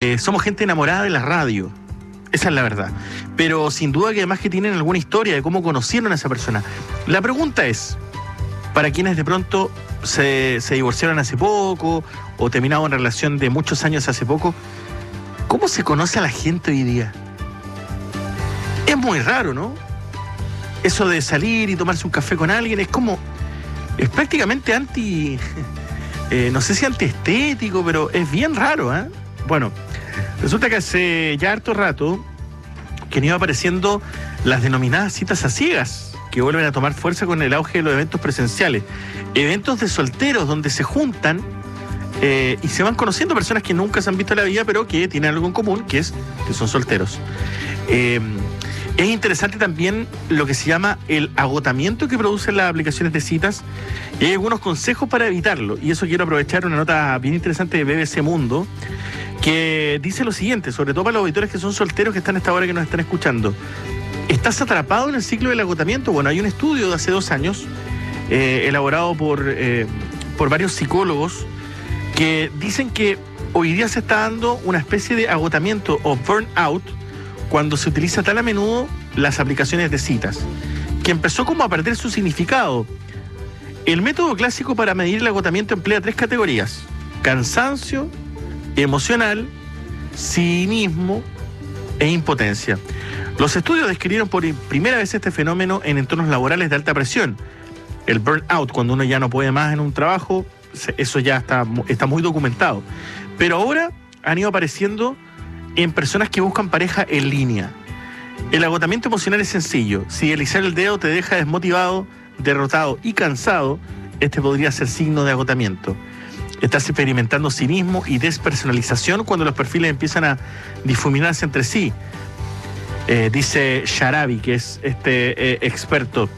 somos gente enamorada de la radio. Esa es la verdad. Pero sin duda que además que tienen alguna historia de cómo conocieron a esa persona. La pregunta es, para quienes de pronto se divorciaron hace poco o terminaron una relación de muchos años hace poco, ¿cómo se conoce a la gente hoy día? Es muy raro, ¿no? Eso de salir y tomarse un café con alguien es prácticamente no sé si antiestético, pero es bien raro, ¿eh? Bueno, resulta que hace ya harto rato que han ido apareciendo las denominadas citas a ciegas, que vuelven a tomar fuerza con el auge de los eventos presenciales. Eventos de solteros donde se juntan y se van conociendo personas que nunca se han visto en la vida, pero que tienen algo en común, que son solteros. Es interesante también lo que se llama el agotamiento que producen las aplicaciones de citas, y hay algunos consejos para evitarlo. Y eso quiero aprovechar una nota bien interesante de BBC Mundo, que dice lo siguiente, sobre todo para los auditores que son solteros que están a esta hora que nos están escuchando. ¿Estás atrapado en el ciclo del agotamiento? Bueno, hay un estudio de hace 2 años, elaborado por varios psicólogos, que dicen que hoy día se está dando una especie de agotamiento o burnout cuando se utiliza tan a menudo las aplicaciones de citas, que empezó como a perder su significado. El método clásico para medir el agotamiento emplea 3 categorías: cansancio, emocional, cinismo e impotencia. Los estudios describieron por primera vez este fenómeno en entornos laborales de alta presión. El burnout, cuando uno ya no puede más en un trabajo, eso ya está muy documentado. Pero ahora han ido apareciendo en personas que buscan pareja en línea. El agotamiento emocional es sencillo. Si deslizar el dedo te deja desmotivado, derrotado y cansado, este podría ser signo de agotamiento. Estás experimentando cinismo y despersonalización cuando los perfiles empiezan a difuminarse entre sí. Dice Sharabi, que es experto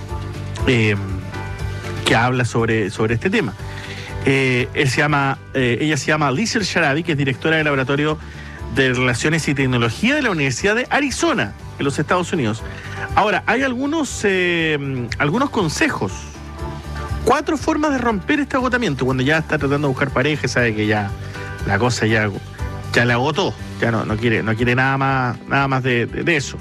que habla sobre este tema. Ella se llama Liesl Sharabi, que es directora del Laboratorio de Relaciones y Tecnología de la Universidad de Arizona, en los Estados Unidos. Ahora, hay algunos consejos. 4 formas de romper este agotamiento. Cuando ya está tratando de buscar pareja, sabe que ya la cosa ya le agotó, ya no quiere nada más de eso.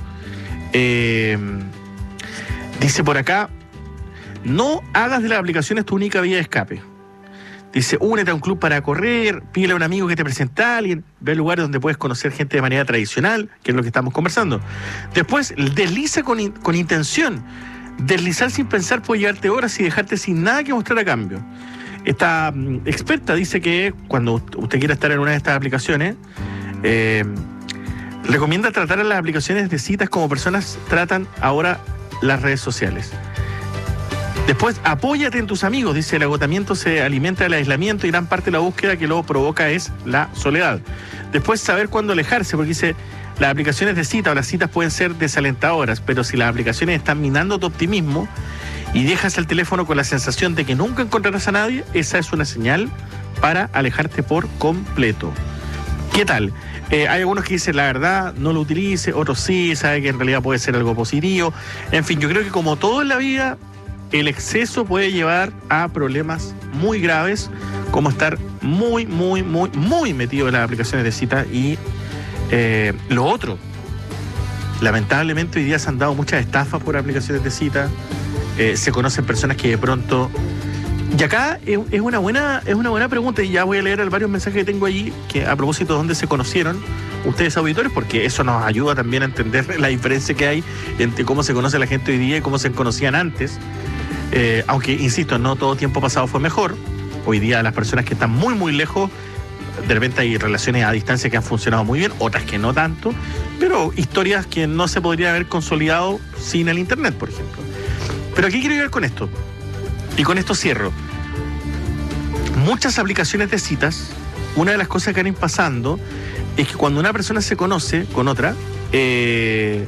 Dice por acá, no hagas de las aplicaciones tu única vía de escape. Dice, únete a un club para correr, pídele a un amigo que te presente a alguien, ve lugares donde puedes conocer gente de manera tradicional, que es lo que estamos conversando. Después, desliza con intención. Deslizar sin pensar puede llevarte horas y dejarte sin nada que mostrar a cambio. Esta experta dice que cuando usted quiera estar en una de estas aplicaciones, recomienda tratar a las aplicaciones de citas como personas tratan ahora las redes sociales. Después, apóyate en tus amigos. Dice, el agotamiento se alimenta del aislamiento y gran parte de la búsqueda que luego provoca es la soledad. Después, saber cuándo alejarse, porque dice, las aplicaciones de cita o las citas pueden ser desalentadoras, pero si las aplicaciones están minando tu optimismo y dejas el teléfono con la sensación de que nunca encontrarás a nadie, esa es una señal para alejarte por completo. ¿Qué tal? Hay algunos que dicen, la verdad, no lo utilice, otros sí, sabe que en realidad puede ser algo positivo. En fin, yo creo que como todo en la vida, el exceso puede llevar a problemas muy graves, como estar muy metido en las aplicaciones de cita. Y lo otro, lamentablemente hoy día se han dado muchas estafas por aplicaciones de cita. Se conocen personas que de pronto... Y acá es una buena pregunta, y ya voy a leer varios mensajes que tengo allí, que a propósito de dónde se conocieron ustedes, auditores, porque eso nos ayuda también a entender la diferencia que hay entre cómo se conoce la gente hoy día y cómo se conocían antes. Aunque, insisto, no todo tiempo pasado fue mejor. Hoy día las personas que están muy lejos, de repente hay relaciones a distancia que han funcionado muy bien, otras que no tanto, pero historias que no se podrían haber consolidado sin el internet, por ejemplo. Pero ¿qué quiero llegar con esto? Y con esto cierro. Muchas aplicaciones de citas, una de las cosas que han ido pasando es que cuando una persona se conoce con otra, y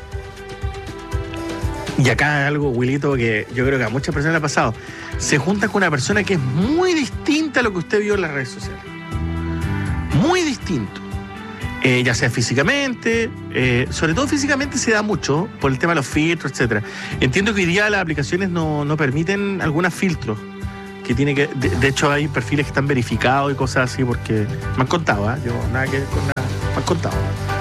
acá algo, Wilito, que yo creo que a muchas personas le ha pasado, se junta con una persona que es muy distinta a lo que usted vio en las redes sociales. Muy distinto. Ya sea físicamente, sobre todo físicamente se da mucho por el tema de los filtros, etcétera. Entiendo que hoy día las aplicaciones no permiten algunos filtros, que tiene que, de hecho hay perfiles que están verificados y cosas así, porque me han contado, yo nada que ver con nada. han contado.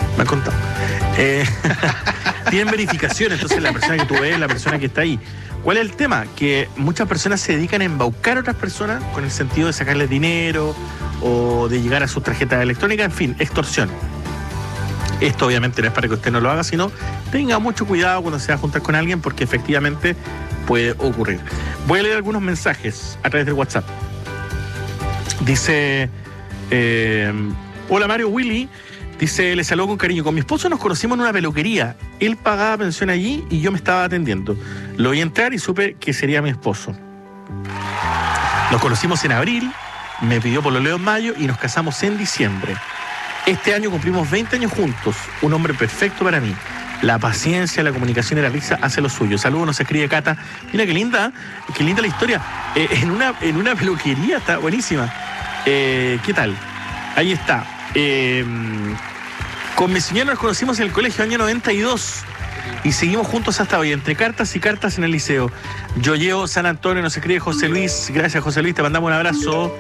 Tienen verificación, entonces la persona que tú ves, la persona que está ahí. ¿Cuál es el tema? Que muchas personas se dedican a embaucar a otras personas con el sentido de sacarles dinero o de llegar a sus tarjetas electrónicas, en fin, extorsión. Esto obviamente no es para que usted no lo haga, sino tenga mucho cuidado cuando se va a juntar con alguien porque efectivamente puede ocurrir. Voy a leer algunos mensajes a través del WhatsApp. Dice, hola Mario Willy, dice, le saludo con cariño. Con mi esposo nos conocimos en una peluquería. Él pagaba pensión allí y yo me estaba atendiendo. Lo vi entrar y supe que sería mi esposo. Nos conocimos en abril, me pidió pololeo en mayo y nos casamos en diciembre. Este año cumplimos 20 años juntos. Un hombre perfecto para mí. La paciencia, la comunicación y la risa hace lo suyo. Saludos, nos escribe Cata. Mira qué linda la historia. En una peluquería, está buenísima. ¿Qué tal? Ahí está. Con mi señora nos conocimos en el colegio año 92 y seguimos juntos hasta hoy, entre cartas y cartas en el liceo. Yo llevo San Antonio, nos escribe José Luis. Gracias, José Luis, te mandamos un abrazo.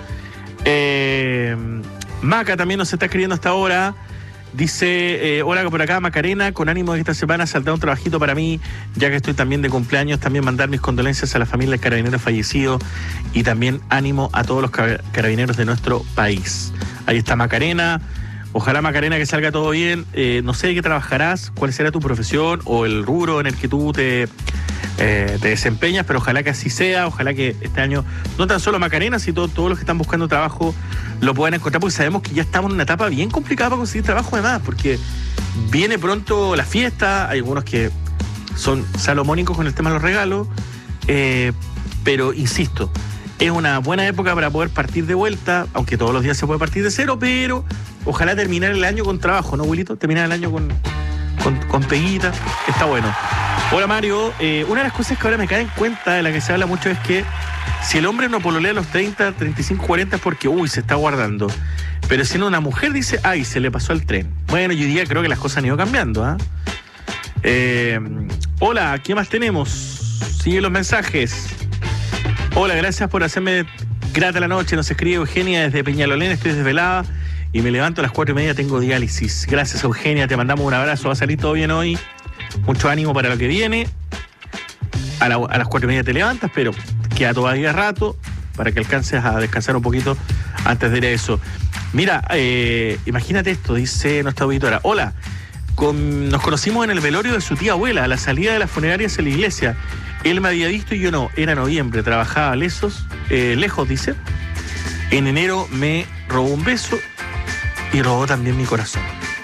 Maca también nos está escribiendo hasta ahora. Dice, hola por acá Macarena, con ánimo de que esta semana saldrá un trabajito para mí, ya que estoy también de cumpleaños, también mandar mis condolencias a la familia del carabinero fallecido y también ánimo a todos los carabineros de nuestro país. Ahí está Macarena, ojalá Macarena que salga todo bien, no sé de qué trabajarás, cuál será tu profesión o el rubro en el que tú te desempeñas, pero ojalá que así sea, ojalá que este año, no tan solo Macarena, sino todos los que están buscando trabajo lo puedan encontrar, porque sabemos que ya estamos en una etapa bien complicada para conseguir trabajo además, porque viene pronto la fiesta, hay algunos que son salomónicos con el tema de los regalos, pero insisto, es una buena época para poder partir de vuelta, aunque todos los días se puede partir de cero, pero ojalá terminar el año con trabajo, ¿no, Wilito? Terminar el año con peguita, está bueno. Hola Mario, una de las cosas que ahora me cae en cuenta, de la que se habla mucho, es que si el hombre no pololea a los 30, 35, 40 es porque, se está guardando. Pero si no, una mujer dice, se le pasó el tren. Bueno, yo diría, creo que las cosas han ido cambiando, hola, ¿qué más tenemos? Sigue los mensajes. Hola, gracias por hacerme grata la noche. Nos escribe Eugenia desde Peñalolén, estoy desvelada y me levanto a las 4:30, tengo diálisis. Gracias Eugenia, te mandamos un abrazo, va a salir todo bien hoy. Mucho ánimo para lo que viene. A las 4:30 te levantas, pero queda todavía rato para que alcances a descansar un poquito antes de ir a eso. Mira, imagínate esto, dice nuestra auditora. Hola, nos conocimos en el velorio de su tía abuela, a la salida de las funerarias en la iglesia. Él me había visto y yo no. Era noviembre, trabajaba lejos, dice. En enero me robó un beso y robó también mi corazón.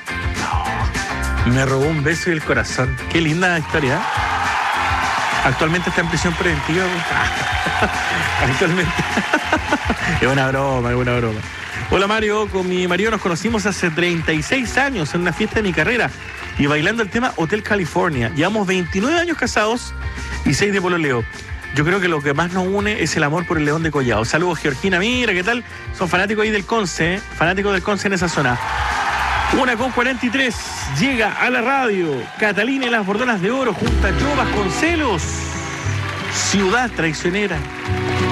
Me robó un beso y el corazón. Qué linda historia, ¿eh? Actualmente está en prisión preventiva. Actualmente. Es una broma. Hola Mario, con mi marido nos conocimos hace 36 años en una fiesta de mi carrera y bailando el tema Hotel California. Llevamos 29 años casados y 6 de pololeo. Yo creo que lo que más nos une es el amor por el León de Collado. Saludos Georgina, mira, ¿qué tal? Son fanáticos ahí del Conce, fanáticos del Conce en esa zona. 1:43, llega a la radio Catalina y las Bordonas de Oro junto a Joe Vasconcelos, Ciudad Traicionera.